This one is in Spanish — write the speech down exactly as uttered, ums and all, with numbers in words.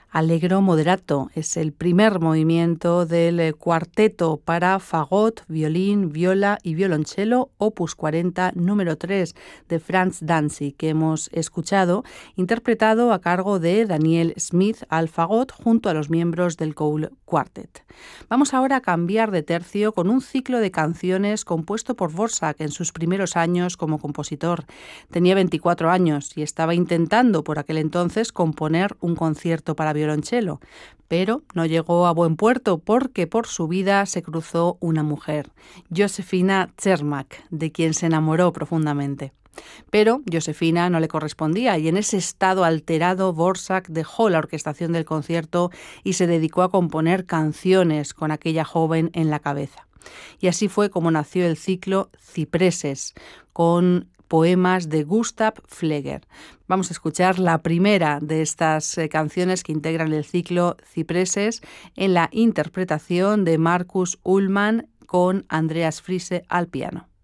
Allegro moderato es el primer movimiento del cuarteto para fagot, violín, viola y violonchelo, opus cuarenta, número tres, de Franz Danzig, que hemos escuchado, interpretado a cargo de Daniel Smith al fagot junto a los miembros del Cole Quartet. Vamos ahora a cambiar de tercio con un ciclo de canciones compuesto por Dvořák en sus primeros años como compositor. Tenía veinticuatro años y estaba intentando por aquel entonces componer un concierto para violonchelo, pero no llegó a buen puerto porque por su vida se cruzó una mujer, Josefina Čermák, de quien se enamoró profundamente. Pero Josefina no le correspondía y en ese estado alterado Dvořák dejó la orquestación del concierto y se dedicó a componer canciones con aquella joven en la cabeza. Y así fue como nació el ciclo Cipreses, con poemas de Gustav Pfleger. Vamos a escuchar la primera de estas eh, canciones que integran el ciclo Cipreses en la interpretación de Markus Ullmann con Andreas Friese al piano.